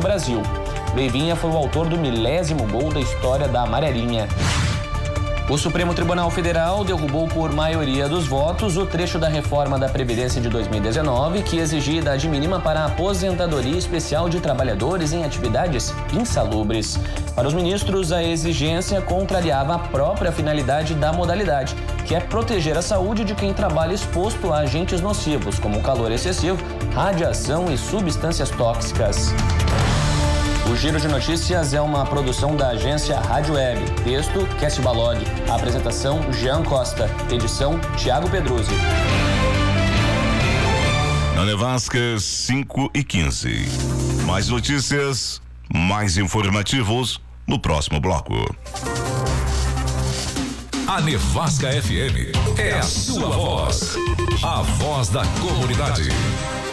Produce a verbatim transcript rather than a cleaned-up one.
Brasil. Leivinha foi o autor do milésimo gol da história da amarelinha. O Supremo Tribunal Federal derrubou por maioria dos votos o trecho da reforma da Previdência de dois mil e dezenove que exigia idade mínima para a aposentadoria especial de trabalhadores em atividades insalubres. Para os ministros, a exigência contrariava a própria finalidade da modalidade, que é proteger a saúde de quem trabalha exposto a agentes nocivos, como calor excessivo, radiação e substâncias tóxicas. O Giro de Notícias é uma produção da agência Rádio Web. Texto, Cassie Balog. Apresentação, Jean Costa. Edição, Thiago Pedruzzi. Na Nevasca, cinco e quinze. Mais notícias, mais informativos no próximo bloco. A Nevasca F M é a sua voz. A voz da comunidade.